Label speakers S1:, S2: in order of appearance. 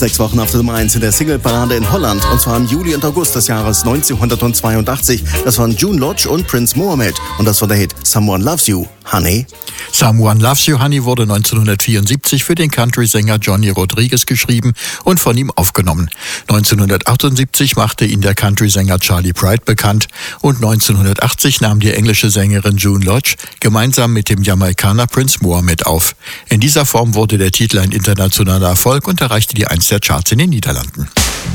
S1: 6 Wochen auf der Nummer 1 in der Singleparade in Holland. Und zwar im Juli und August des Jahres 1982. Das waren June Lodge und Prince Mohammed. Und das war der Hit Someone Loves You, Honey.
S2: Someone Loves You, Honey wurde 1974 für den Country-Sänger Johnny Rodriguez geschrieben und von ihm aufgenommen. 1978 machte ihn der Country-Sänger Charlie Pride bekannt und 1980 nahm die englische Sängerin June Lodge gemeinsam mit dem Jamaikaner Prince Mohammed auf. In dieser Form wurde der Titel ein internationaler Erfolg und erreichte die 1 der Charts in den Niederlanden.